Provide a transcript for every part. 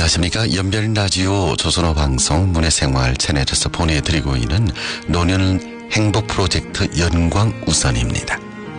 안녕하십니까. 연변 라디오 조선어 방송 문화생활 채널에서 보내드리고 있는 노년 행복 프로젝트 연광우선입니다.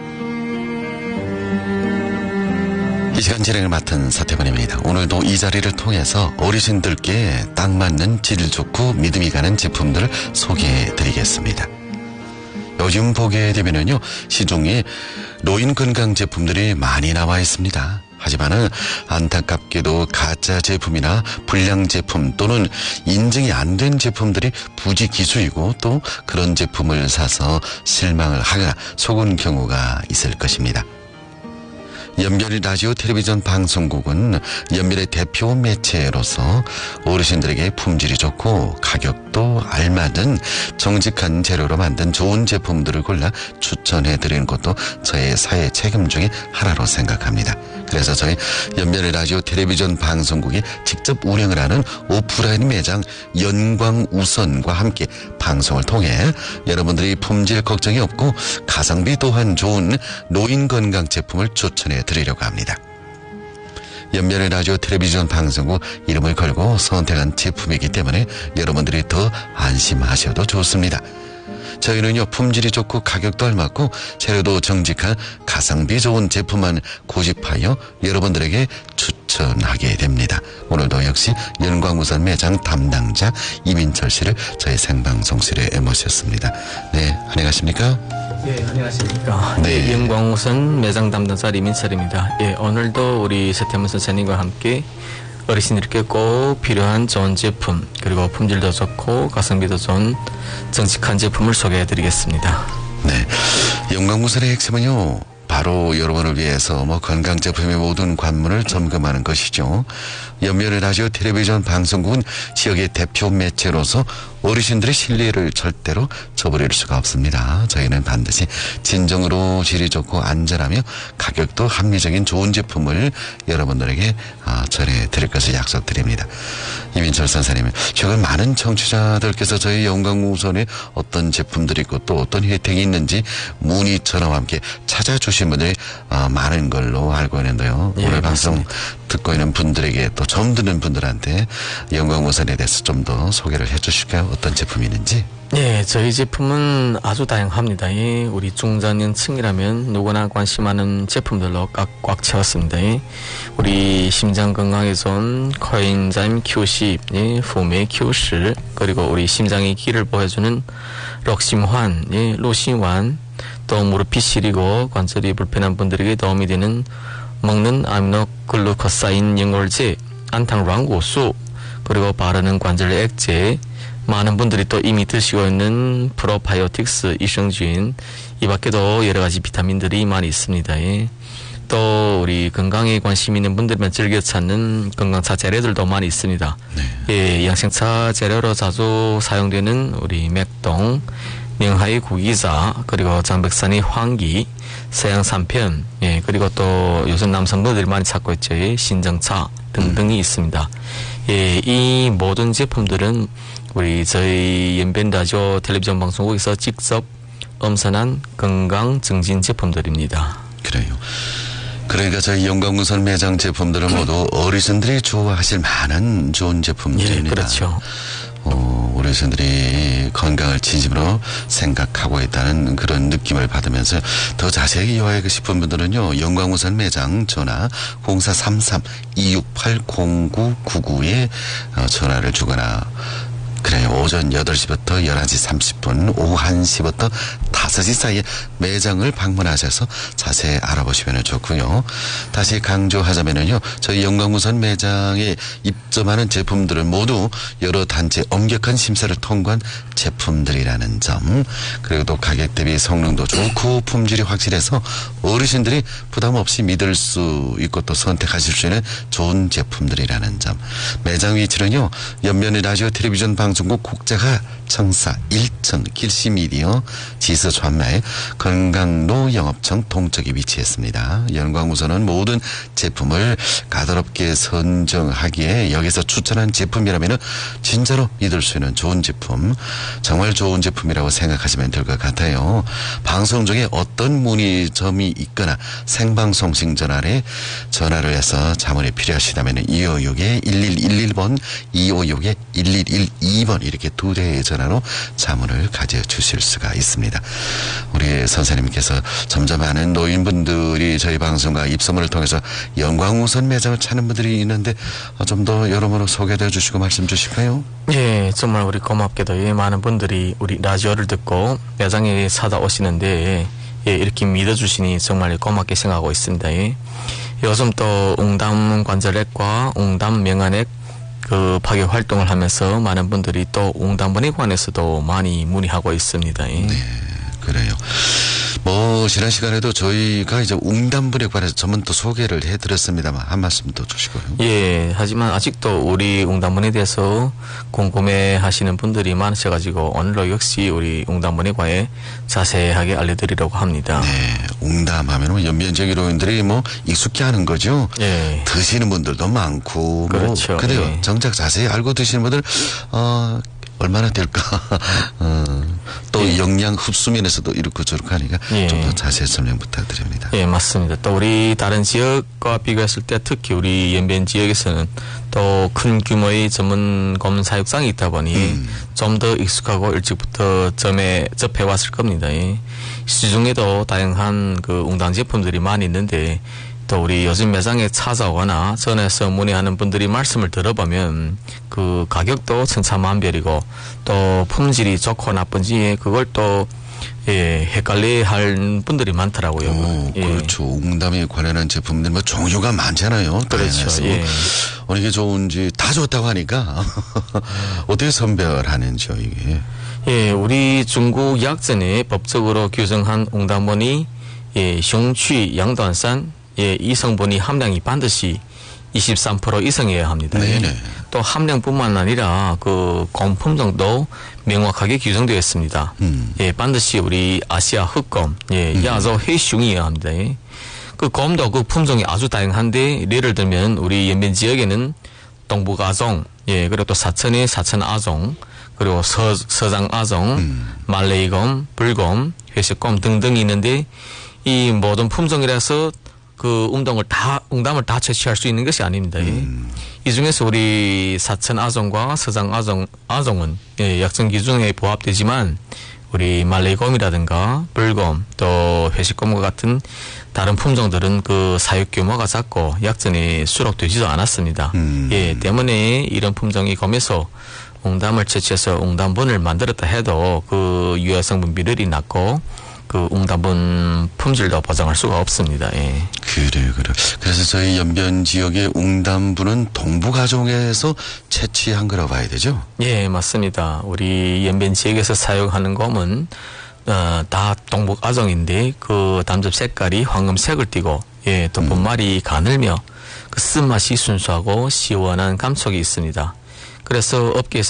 이 시간 진행을 맡은 사태번입니다. 오늘도 이 자리를 통해서 어르신들께 딱 맞는 질 좋고 믿음이 가는 제품들을 소개해드리겠습니다. 요즘 보게 되면은요, 시중에 노인 건강 제품들이 많이 나와 있습니다. 하지만은 안타깝게도 가짜 제품이나 불량 제품 또는 인증이 안 된 제품들이 부지기수이고 또 그런 제품을 사서 실망을 하거나 속은 경우가 있을 것입니다. 연변이 라디오 텔레비전 방송국은 연변의 대표 매체로서 어르신들에게 품질이 좋고 가격도 알맞은 정직한 재료로 만든 좋은 제품들을 골라 추천해드리는 것도 저의 사회 책임 중에 하나로 생각합니다. 그래서 저희 연변의 라디오 텔레비전 방송국이 직접 운영을 하는 오프라인 매장 연광우선과 함께 방송을 통해 여러분들이 품질 걱정이 없고 가성비 또한 좋은 노인 건강 제품을 추천해 드리려고 합니다. 연변의 라디오 텔레비전 방송국 이름을 걸고 선택한 제품이기 때문에 여러분들이 더 안심하셔도 좋습니다. 저희는요, 품질이 좋고 가격도 알맞고 재료도 정직한 가성비 좋은 제품만 고집하여 여러분들에게 추천하게 됩니다. 오늘도 역시 연광우선 매장 담당자 이민철 씨를 저희 생방송실에 모셨습니다. 네, 안녕하십니까? 네, 안녕하십니까. 네. 연광우선 매장 담당자 이민철입니다. 예, 오늘도 우리 서태문 선생님과 함께 어르신들께 꼭 필요한 좋은 제품, 그리고 품질도 좋고 가성비도 좋은 정직한 제품을 소개해드리겠습니다. 네, 연광우선의 핵심은요, 바로 여러분을 위해서 건강 제품의 모든 관문을 점검하는 것이죠. 연변의 라디오 텔레비전 방송국은 지역의 대표 매체로서 어르신들의 신뢰를 절대로 저버릴 수가 없습니다. 저희는 반드시 진정으로 질이 좋고 안전하며 가격도 합리적인 좋은 제품을 여러분들에게 전해드릴 것을 약속드립니다. 이민철 선생님, 최근 많은 청취자들께서 저희 연광우선에 어떤 제품들이 있고 또 어떤 혜택이 있는지 문의 전화와 함께 찾아주신 분들이 많은 걸로 알고 있는데요. 예, 오늘 방송 맞습니다. 듣고 있는 분들에게 또 처음 듣는 분들한테 연광우선에 대해서 좀 더 소개를 해주실까요? 어떤 제품이 있는지? 예, 저희 제품은 아주 다양합니다. 예, 우리 중장년층이라면 누구나 관심 많은 제품들로 꽉 채웠습니다. 예, 우리 심장 건강에 좋은 코엔자임 Q10, 예, 후메 Q10, 그리고 우리 심장의 기를 보여주는 럭심환, 예, 로신환, 또 무릎이 시리고 관절이 불편한 분들에게 도움이 되는 먹는 아미노글루코사인 연골제, 안탕랑고수, 그리고 바르는 관절 액제, 많은 분들이 또 이미 드시고 있는 프로바이오틱스 이성균, 이 밖에도 여러 가지 비타민들이 많이 있습니다. 예. 또 우리 건강에 관심 있는 분들만 즐겨 찾는 건강차 재료들도 많이 있습니다. 네. 예, 양식차 재료로 자주 사용되는 우리 맥동, 명하의 구기자, 그리고 장백산의 황기, 서양 삼편, 예, 그리고 또 요즘 남성분들이 많이 찾고 있죠. 예, 신정차 등등이 있습니다. 예, 이 모든 제품들은 우리 저희 연변 라디오 텔레비전 방송국에서 직접 엄선한 건강 증진 제품들입니다. 그래요. 그러니까 저희 연광우선 매장 제품들은 모두 어르신들이 좋아하실 만한 좋은 제품들입니다. 예, 그렇죠. 어르신들이 건강을 진심으로 생각하고 있다는 그런 느낌을 받으면서 더 자세히 이해하고 싶은 분들은요, 연광우선 매장 전화 0433-268-0999에 전화를 주거나, 그래요. 오전 8시부터 11시 30분, 오후 1시부터 5시 사이에 매장을 방문하셔서 자세히 알아보시면 좋고요. 다시 강조하자면요, 저희 연광우선 매장에 입점하는 제품들은 모두 여러 단체 엄격한 심사를 통과한 제품들이라는 점, 그리고 또 가격 대비 성능도 좋고 품질이 확실해서 어르신들이 부담 없이 믿을 수 있고 또 선택하실 수 있는 좋은 제품들이라는 점. 매장 위치는요, 연변의 라디오 텔레비전 방송 방송국 국제화 청사 1층 길시미디어 지서传媒 건강로 영업청 동쪽에 위치했습니다. 영광우선은 모든 제품을 가도롭게 선정하기에 여기서 추천한 제품이라면 진짜로 믿을 수 있는 좋은 제품, 정말 좋은 제품이라고 생각하시면 될 것 같아요. 방송 중에 어떤 문의점이 있거나 생방송식 전화에 전화를 해서 자문이 필요하시다면 256-1111번, 256-1112번 이렇게 두 대의 전화로 자문을 가져주실 수가 있습니다. 우리 선생님께서 점점 많은 노인분들이 저희 방송과 입소문을 통해서 영광우선 매장을 찾는 분들이 있는데 좀 더 여러모로 소개해 주시고 말씀 주실까요? 예, 정말 우리 고맙게도 많은 분들이 우리 라디오를 듣고 매장에 사다 오시는데 이렇게 믿어주시니 정말 고맙게 생각하고 있습니다. 요즘 또 웅담 관절액과 웅담 명안액 그 파괴 활동을 하면서 많은 분들이 또 웅담분에 관해서도 많이 문의하고 있습니다. 네, 그래요. 뭐 지난 시간에도 저희가 이제 웅담분에 관해서 전문 또 소개를 해드렸습니다만 한 말씀 더 주시고요. 예, 하지만 아직도 우리 웅담분에 대해서 궁금해하시는 분들이 많으셔가지고 오늘로 역시 우리 웅담분에 관해 자세하게 알려드리려고 합니다. 네, 웅담하면 연변적 이론들이 뭐 익숙해하는 거죠. 예. 드시는 분들도 많고 그렇죠. 뭐 그래요. 예. 정작 자세히 알고 드시는 분들 얼마나 될까? 또 영양 흡수 면에서도 이렇고 저렇고 하니까 좀 더 자세히 설명 부탁드립니다. 예, 맞습니다. 또 우리 다른 지역과 비교했을 때 특히 우리 연변 지역에서는 또 큰 규모의 전문 검 사육상이 있다 보니 좀 더 익숙하고 일찍부터 접해 왔을 겁니다. 시중에도 다양한 그 웅담 제품들이 많이 있는데 또 우리 요즘 매장에 찾아오거나 전화해서 문의하는 분들이 말씀을 들어보면 그 가격도 천차만별이고 또 품질이 좋고 나쁜지 그걸 또 헷갈려 할 분들이 많더라고요. 그렇죠. 웅담에 관련한 제품들 뭐 종류가 많잖아요. 그렇죠. 어느 게 좋은지 다 좋다고 하니까 어떻게 선별하는지요, 이게? 예, 우리 중국 약전에 법적으로 규정한 웅담본이雄취 양단산 이 성분이 함량이 반드시 23% 이상이어야 합니다. 네네. 또 함량뿐만 아니라 그 공품종도 명확하게 규정되어 있습니다. 반드시 우리 아시아 흑검, 야조黑熊이어야 합니다. 그 곰도 그 품종이 아주 다양한데 예를 들면 우리 연변 지역에는 동북아종, 그리고 또 사천의 사천아종, 그리고 서장아종, 말레이곰, 불곰, 회색곰 등등이 있는데 이 모든 품종이라서 그 웅담을 다 채취할 수 있는 것이 아닙니다. 이 중에서 우리 사천 아종과 서장 아종은 약정 기준에 부합되지만 우리 말레이곰이라든가 불곰 또 회식곰과 같은 다른 품종들은 그 사육 규모가 작고 약전에 수록되지도 않았습니다. 때문에 이런 품종이 검에서 웅담을 채취해서 웅담분을 만들었다 해도 그 유해 성분 비율이 낮고 그 웅담분 품질도 보장할 수가 없습니다. 그래요. 그래서 저희 연변 지역의 웅담분은 동북아종에서 채취한 거라고 봐야 되죠? 예, 맞습니다. 우리 연변 지역에서 사용하는 곰은 다 동북아종인데 그 담즙 색깔이 황금색을 띠고 또 분말이 가늘며 그 쓴맛이 순수하고 시원한 감촉이 있습니다. 그래서 업계에서